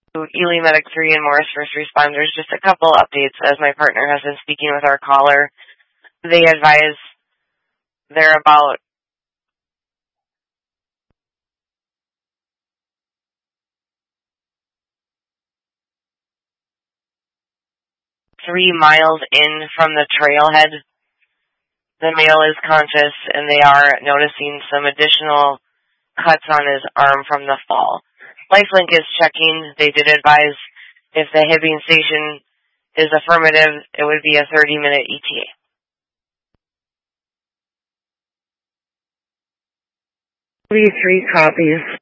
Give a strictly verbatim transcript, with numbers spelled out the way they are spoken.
Ely Medic three and Morris First Responders, just a couple updates as my partner has been speaking with our caller. They advise they're about three miles in from the trailhead. The male is conscious, and they are noticing some additional cuts on his arm from the fall. Lifelink is checking. They did advise if the Hibbing station is affirmative, it would be a thirty-minute E T A. forty-three copies.